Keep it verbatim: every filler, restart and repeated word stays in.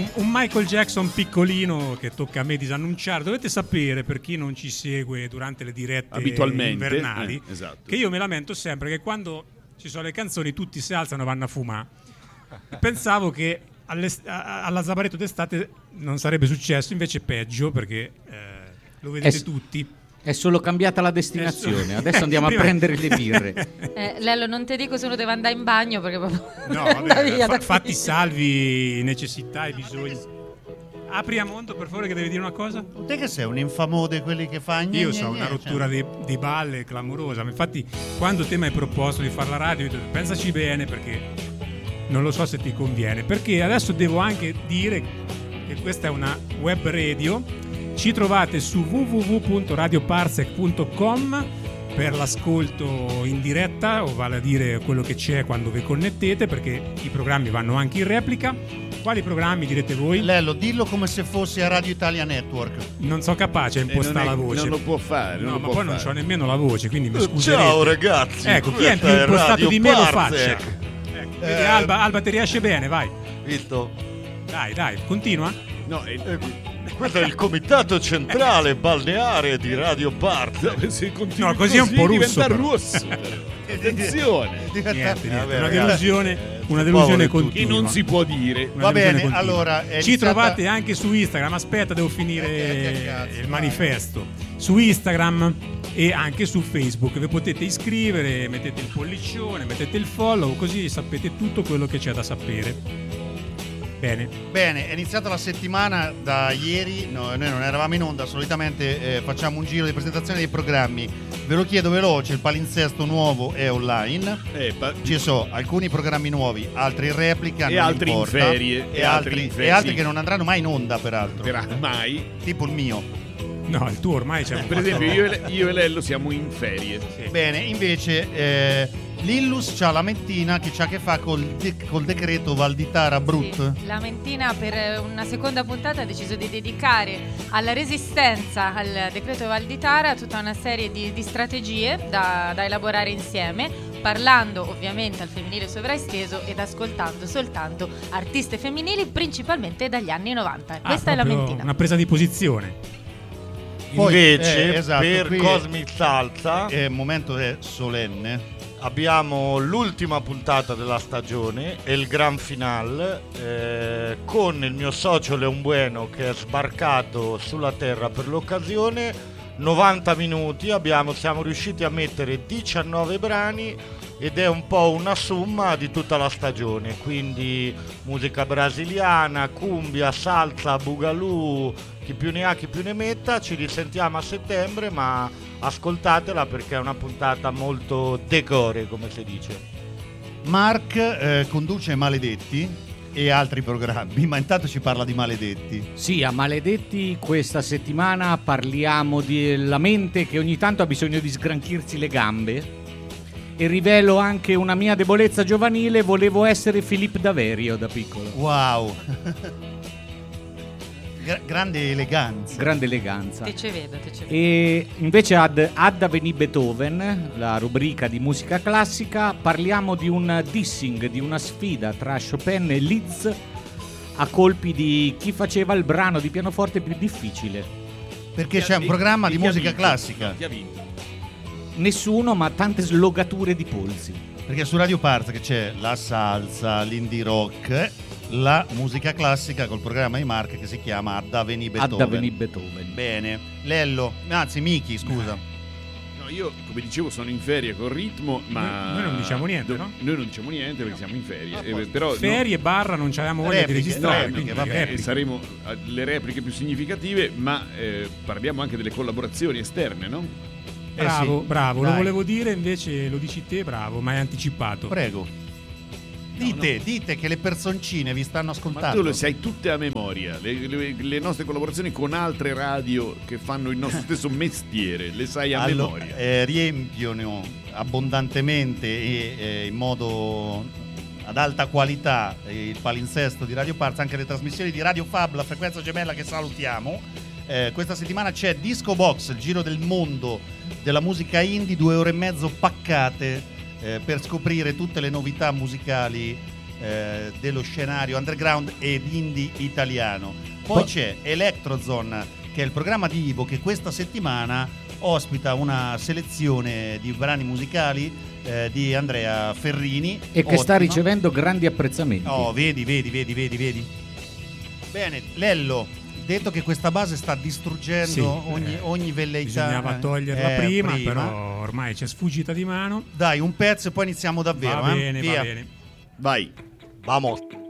un, un Michael Jackson piccolino che tocca a me disannunciare. Dovete sapere, per chi non ci segue durante le dirette abitualmente invernali, eh, esatto. che io mi lamento sempre che quando ci sono le canzoni tutti si alzano e vanno a fumare. Pensavo che alla Zabaretto d'estate non sarebbe successo, invece è peggio, perché eh, lo vedete è, tutti. È solo cambiata la destinazione. Adesso andiamo a prendere le birre. eh, Lello, non ti dico se uno deve andare in bagno, perché proprio no, vabbè, via, fa, fatti salvi necessità e bisogni. Apri a mondo, per favore, che devi dire una cosa. Te che sei un infamode, quelli che fa gne, io gne, so gne, una rottura cioè. di, di balle clamorosa. Infatti quando te mi hai proposto di fare la radio, io ho detto, pensaci bene, perché non lo so se ti conviene, perché adesso devo anche dire che questa è una web radio. Ci trovate su w w w punto radio parsec punto com per l'ascolto in diretta, o vale a dire quello che c'è quando vi connettete, perché i programmi vanno anche in replica. Quali programmi, direte voi? Lello, dillo come se fossi a Radio Italia Network. Non so capace a impostare eh, la voce. Non lo può fare. No, non ma lo poi può non fare. c'ho nemmeno la voce, quindi mi scuserete. Ciao ragazzi. Ecco, chi è più questa impostato Radio di me lo Parsec. faccia. Ecco, Eh, Alba, Alba ti riesce bene, vai. Visto? Dai, dai, continua. No, è... Eh, questo è il comitato centrale balneare di Radio Parsec. No, se continui No, così è un po' russo, diventa però. rosso. Attenzione. Niente, niente. Vabbè, Una ragazzi, delusione, eh, una delusione poveri continua. Che non si può dire. Una Va delusione bene, continua. allora, è ci iniziata- trovate anche su Instagram. Aspetta, devo finire Eh, che cazzo, il vai. manifesto. Su Instagram e anche su Facebook vi potete iscrivere, mettete il pollicione, mettete il follow, così sapete tutto quello che c'è da sapere. Bene. Bene, è iniziata la settimana da ieri, no, noi non eravamo in onda, solitamente eh, facciamo un giro di presentazione dei programmi. Ve lo chiedo veloce, il palinsesto nuovo è online. Eh, pa- Ci sono alcuni programmi nuovi, altri in replica, E non altri in importa. ferie, e, e altri, altri in ferie, e altri sì. che non andranno mai in onda, peraltro. per mai. Tipo il mio. No, il tuo ormai c'è un Per esempio, io e, io e Lello siamo in ferie. Sì. Bene, invece eh, l'Illus c'ha la mentina che c'ha a che fa col, de- col decreto Valditara Brut. Sì, la Mentina per una seconda puntata ha deciso di dedicare alla resistenza al decreto Valditara tutta una serie di, di strategie da, da elaborare insieme, parlando ovviamente al femminile sovraesteso ed ascoltando soltanto artiste femminili, principalmente dagli anni novanta. Ah, Questa è la proprio Mentina. una presa di posizione. Poi, Invece eh, esatto, per qui Cosmic Salsa è un momento è solenne. abbiamo l'ultima puntata della stagione e il gran finale eh, con il mio socio Leon Bueno che è sbarcato sulla terra per l'occasione. Novanta minuti abbiamo, siamo riusciti a mettere diciannove brani ed è un po' una somma di tutta la stagione, quindi musica brasiliana, cumbia, salsa, boogaloo, chi più ne ha chi più ne metta. Ci risentiamo a settembre, ma ascoltatela perché è una puntata molto decore, come si dice. Mark eh, conduce Maledetti e altri programmi, ma intanto ci parla di Maledetti. Sì, a Maledetti questa settimana parliamo della mente che ogni tanto ha bisogno di sgranchirsi le gambe, e rivelo anche una mia debolezza giovanile: volevo essere Filippo Daverio da piccolo. Wow. Gra- grande eleganza. Grande eleganza. Te ce vedo, te ce vedo. E invece ad Adda Veni Beethoven, la rubrica di musica classica, parliamo di un dissing, di una sfida tra Chopin e Liszt a colpi di chi faceva il brano di pianoforte più difficile. Perché c'è un programma di Chi ha musica vinto? classica. Chi ha vinto? Nessuno, ma tante slogature di polsi. Perché su Radio Parsec c'è la salsa, l'indie rock, la musica classica col programma di Mark che si chiama Adda Veni Beethoven. Adda Veni Beethoven. Bene. Lello, anzi Miki, scusa. No, io come dicevo sono in ferie col ritmo, ma Noi- noi non diciamo niente, no? Noi non diciamo niente perché siamo in ferie. Ah, Eh, posto. però Ferie barra non c'avevamo voglia Repliche, di registrare, repliche, quindi vabbè. Eh, repliche. saremo alle repliche più significative, ma eh, parliamo anche delle collaborazioni esterne, no? Eh Bravo, sì, bravo, lo dai. volevo dire, invece lo dici te, bravo, ma hai anticipato. Prego. Dite, dite che le personcine vi stanno Ma ascoltando. tu le sai tutte a memoria, le, le- le nostre collaborazioni con altre radio che fanno il nostro stesso mestiere, le sai a Allo- memoria. eh, riempiono abbondantemente e eh, in modo ad alta qualità eh, il palinsesto di Radio Parsec, anche le trasmissioni di Radio Fab, la frequenza gemella, che salutiamo. Eh, questa settimana c'è Disco Box, il giro del mondo della musica indie, due ore e mezzo paccate eh, per scoprire tutte le novità musicali eh, dello scenario underground ed indie italiano. Poi Po- c'è Electrozone, che è il programma di Ivo, che questa settimana ospita una selezione di brani musicali eh, di Andrea Ferrini E che sta Ottima. ricevendo grandi apprezzamenti. Oh, vedi, vedi, vedi, vedi, vedi. Bene, Lello, detto che questa base sta distruggendo Sì, ogni, eh, ogni velleità. Bisognava toglierla eh, prima, però ormai ci è sfuggita di mano. Dai, un pezzo e poi iniziamo davvero. Va eh? bene, Via. va bene. Vai. Vamos.